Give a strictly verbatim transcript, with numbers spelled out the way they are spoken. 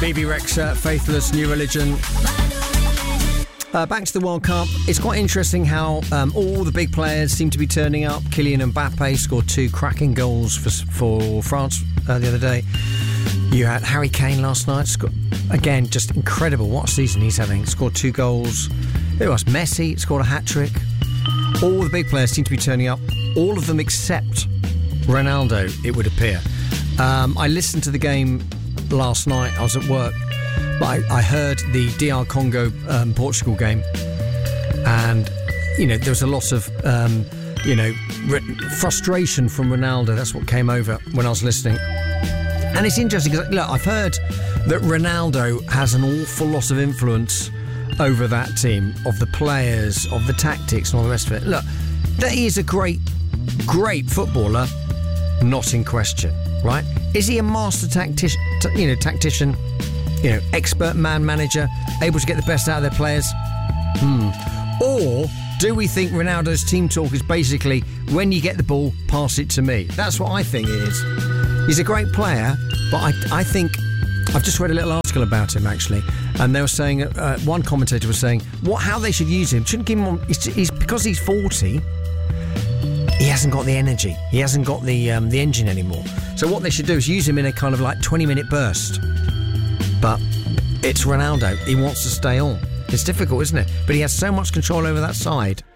B B Rexha, Faithless, New Religion. Uh, back to the World Cup. It's quite interesting how um, all the big players seem to be turning up. Kylian Mbappe scored two cracking goals for, for France uh, the other day. You had Harry Kane last night. Scored, again, just incredible. What a season he's having. Scored two goals. Who else? Messi scored a hat-trick. All the big players seem to be turning up. All of them except Ronaldo, it would appear. Um, I listened to the game last night. I was at work. But I, I heard the D R Congo um, Portugal game, and you know there was a lot of um, you know re- frustration from Ronaldo. That's what came over when I was listening. And it's interesting because look, I've heard that Ronaldo has an awful lot of influence over that team, of the players, of the tactics, and all the rest of it. Look, that he is a great, great footballer, not in question, right? Is he a master tactician? T- you know, tactician. You know, expert man manager, able to get the best out of their players? Hmm. Or do we think Ronaldo's team talk is basically, when you get the ball, pass it to me? That's what I think it is. He's a great player, but I, I think... I've just read a little article about him, actually, and they were saying, uh, one commentator was saying, what, how they should use him, shouldn't give him on... He's, he's, because he's forty, he hasn't got the energy. He hasn't got the um, the engine anymore. So what they should do is use him in a kind of like twenty-minute burst. But it's Ronaldo. He wants to stay on. It's difficult, isn't it? But he has so much control over that side.